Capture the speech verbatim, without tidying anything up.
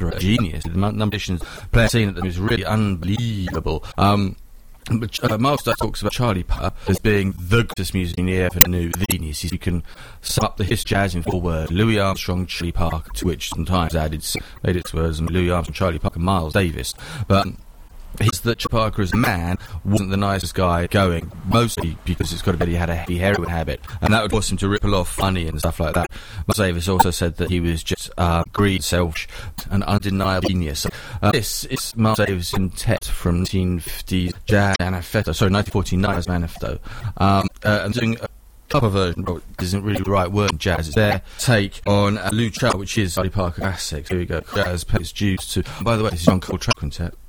a genius. The number of musicians playing scene at them is really unbelievable. Um, But uh, Miles Davis talks about Charlie Parker as being the greatest musician he ever knew. The genius. You can sum up the his jazz in four words: Louis Armstrong, Charlie Parker, to which sometimes added made its words and Louis Armstrong, Charlie Parker, Miles Davis. But it's that Charlie Parker as a man wasn't the nicest guy going, mostly because it's got to be he had a heavy heroin habit, and that would force him to ripple off funny and stuff like that. Miles Davis also said that he was just uh, greed, selfish, and undeniable genius. Uh, this is Miles Davis in Tet from nineteen fifties Jazz Manifesto, sorry, nineteen forty-nine as Manifesto. Um, uh, I'm doing a cover version, but it isn't really the right word in jazz. It's their take on uh, Lou Trout, which is Charlie Parker classic. Here we go. Jazz pays dues to. By the way, this is on Cold Track Quintet.